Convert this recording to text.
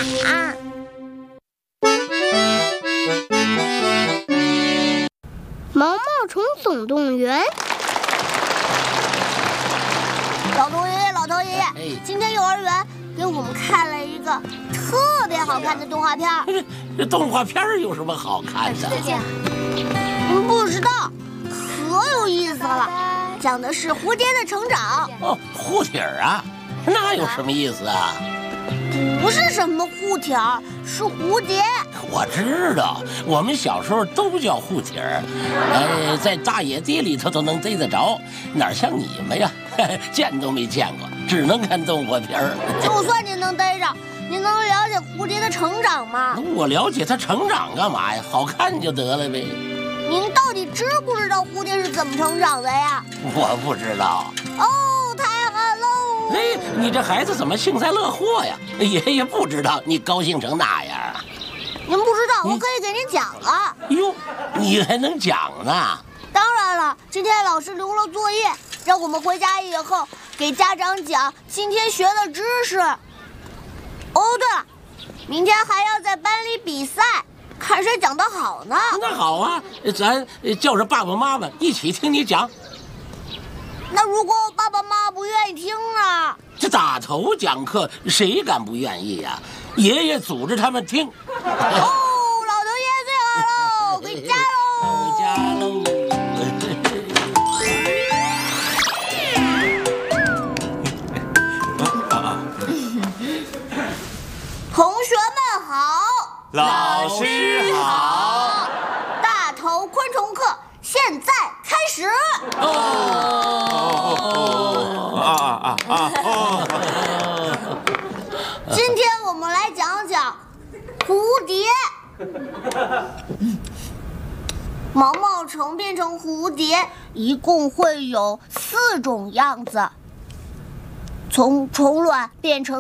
毛毛虫总动员。 老头爷爷，今天幼儿园给我们看了一个特别好看的动画片。 这动画片有什么好看的？ 不知道，可有意思了。讲的是蝴蝶的成长。 哦，护体儿啊，那有什么意思啊？ 不是什么护体儿，是蝴蝶。 我知道，我们小时候都叫护体儿，在大野地里头都能逮得着，哪像你们呀，见都没见过，只能看动画片儿。 就算您能逮着，您能了解蝴蝶的成长吗？ 我了解它成长干嘛呀？好看就得了呗。 您到底知不知道蝴蝶是怎么成长的呀？ 我不知道。 哦，太好喽！ 哎，你这孩子怎么幸灾乐祸呀？爷爷不知道，你高兴成那样啊？ 您不知道，我可以给您讲了。 哟，你还能讲呢？ 当然了，今天老师留了作业，让我们回家以后给家长讲今天学的知识。哦，对了，明天还要在班里比赛，看谁讲得好呢。 那好啊，咱叫着爸爸妈妈一起听你讲。 那如果爸爸妈妈不愿意听呢？ 这打头讲课，谁敢不愿意呀？爷爷组织他们听。 哦，老头爷最好喽，回家喽！ 回家喽！ 同学们好， 老师好。 大头昆虫课现在开始。今天我们来讲讲蝴蝶。毛毛虫变成蝴蝶，一共会有4种样子，从虫卵变成